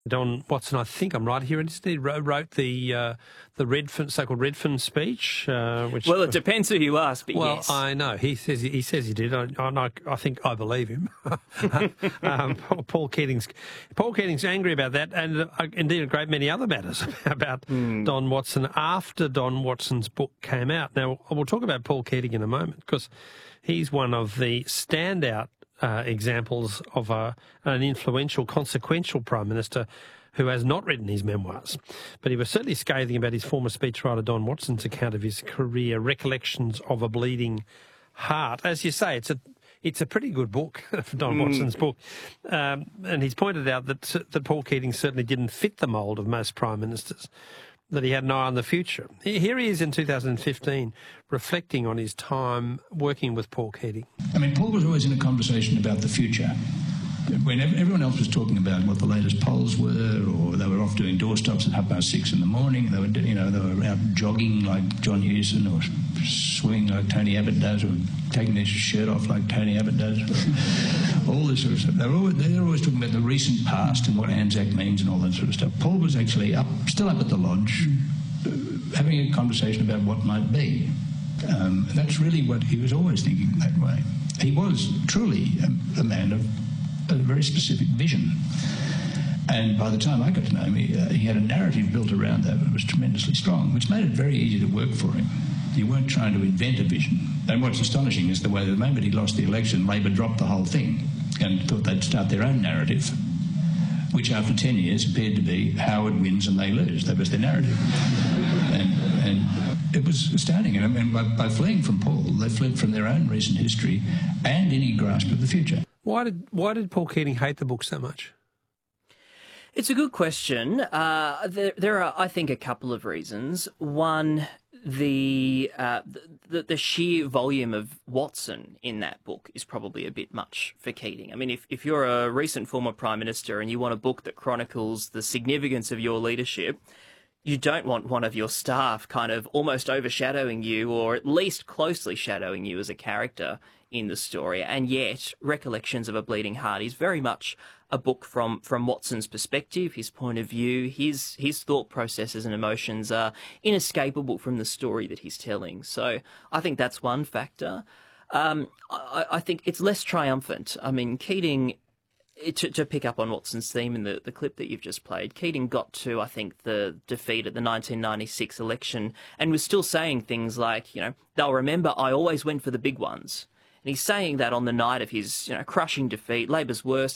Don Watson, I think I'm right here, and he wrote the Redfern, so-called Redfern speech. Which, well, it depends who you ask, but well, yes. I know he says he did. I think I believe him. Paul Keating's angry about that, and indeed a great many other matters about Don Watson after Don Watson's book came out. Now we'll talk about Paul Keating in a moment because he's one of the standout examples of an influential, consequential Prime Minister who has not written his memoirs. But he was certainly scathing about his former speechwriter Don Watson's account of his career, Recollections of a Bleeding Heart. As you say, it's a pretty good book, Don Watson's book. And he's pointed out that Paul Keating certainly didn't fit the mould of most Prime Ministers, that he had an eye on the future. Here he is in 2015 reflecting on his time working with Paul Keating. I mean, Paul was always in a conversation about the future. When everyone else was talking about what the latest polls were, or they were off doing doorstops at 6:30 in the morning, they were out jogging like John Hewson, or swimming like Tony Abbott does, or taking their shirt off like Tony Abbott does. All this sort of stuff. They were always talking about the recent past and what Anzac means and all that sort of stuff. Paul was actually still up at the lodge, having a conversation about what might be. And that's really what he was always thinking that way. He was truly a man of a very specific vision. And by the time I got to know him, he had a narrative built around that that was tremendously strong, which made it very easy to work for him. You weren't trying to invent a vision. And what's astonishing is the way the moment he lost the election, Labor dropped the whole thing and thought they'd start their own narrative, which after 10 years appeared to be Howard wins and they lose. That was their narrative. And it was astounding. And by fleeing from Paul, they fled from their own recent history and any grasp of the future. Why did Paul Keating hate the book so much? It's a good question. There are, I think, a couple of reasons. One, the sheer volume of Watson in that book is probably a bit much for Keating. I mean, if you're a recent former Prime Minister and you want a book that chronicles the significance of your leadership, you don't want one of your staff kind of almost overshadowing you, or at least closely shadowing you as a character in the story. And yet, Recollections of a Bleeding Heart is very much a book from Watson's perspective, his point of view. His thought processes and emotions are inescapable from the story that he's telling. So I think that's one factor. I think it's less triumphant. I mean, Keating, to pick up on Watson's theme in the clip that you've just played, Keating got to, I think, the defeat at the 1996 election and was still saying things like, they'll remember I always went for the big ones. And he's saying that on the night of his, crushing defeat, Labor's worst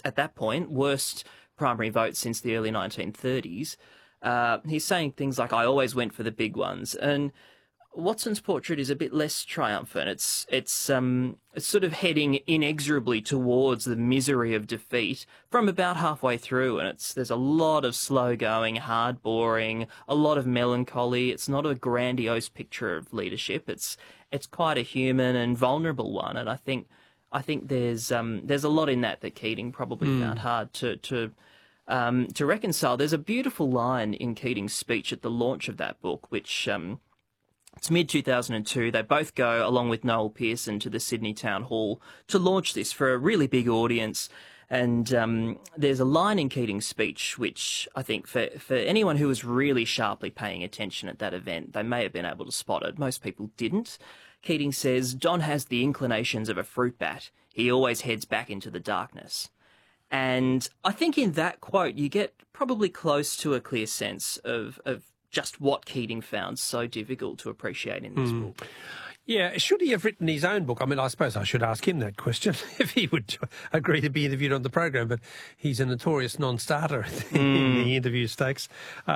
primary vote since the early 1930s. He's saying things like, I always went for the big ones. And Watson's portrait is a bit less triumphant. It's sort of heading inexorably towards the misery of defeat from about halfway through, and there's a lot of slow going, hard boring, a lot of melancholy. It's not a grandiose picture of leadership. It's quite a human and vulnerable one, and I think there's a lot in that Keating probably found hard to reconcile. There's a beautiful line in Keating's speech at the launch of that book, which it's mid-2002. They both go, along with Noel Pearson, to the Sydney Town Hall to launch this for a really big audience. And there's a line in Keating's speech which I think for anyone who was really sharply paying attention at that event, they may have been able to spot it. Most people didn't. Keating says, Don has the inclinations of a fruit bat. He always heads back into the darkness. And I think in that quote, you get probably close to a clear sense of just what Keating found so difficult to appreciate in this book. Yeah, should he have written his own book? I mean, I suppose I should ask him that question if he would agree to be interviewed on the program, but he's a notorious non-starter in the interview stakes.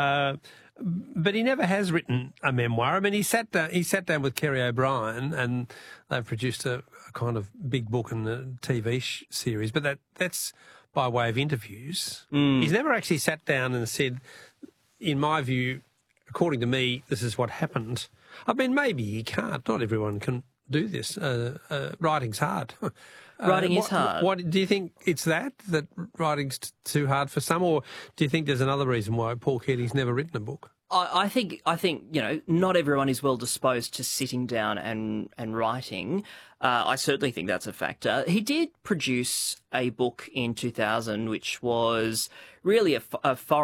But he never has written a memoir. I mean, he sat down with Kerry O'Brien and they've produced a kind of big book and a TV series, but that's by way of interviews. He's never actually sat down and said, in my view, according to me, this is what happened. I mean, maybe he can't. Not everyone can do this. Writing's hard. Writing is hard. What do you think it's that writing's too hard for some, or do you think there's another reason why Paul Keating's never written a book? I think not everyone is well disposed to sitting down and writing. I certainly think that's a factor. He did produce a book in 2000, which was really a foreign